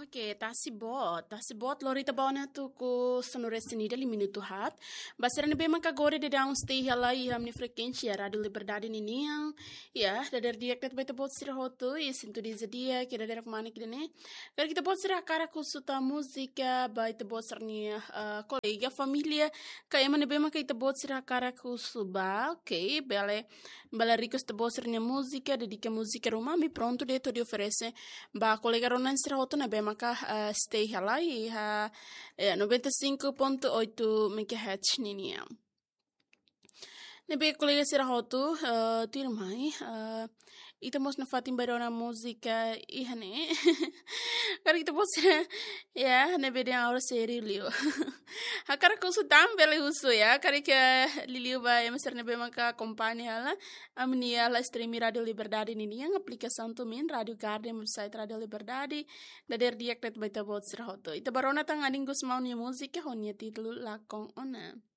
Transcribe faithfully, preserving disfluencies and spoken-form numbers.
Oke, tasibot. Tasibot lorita bawana tu ku sonore senida li minuto hat. Basera ni bema kagore de downstay halai ham ni frekuensia radio liberdade ni niang. Ya, dadar dia ket beta bot sira hotu e sinto di dia que dadar kumani kidene. Kar kita bot sira cara kusuta música, baita bot serni uh, kolega família, kaya mane bema kita bot sira cara kusuba. Ok, bele bela ricos te bot serni música, dedica música romami pronto de to de oferece. Ba colega ronan sira hotu na bema ka uh, stay halai ha uh, noventa e cinco ponto oito megahertz ninia. Nebe colega sira hotu uh, tu irmai uh, ita mos na fatim barona música ihane. Kara kita pos ya nebe de aura seri lio. Hakara kusu tam bele usu ya kara ke lilio ba emeser nebe maka kompani hala amnia la streami Radio Liberdade nini yang aplikasi tu min Radio Garden website Radio Liberdade dader diak tet baita bot sira hotu. Ita barona tang ading gus mau ni musika honya titulu lakong ona.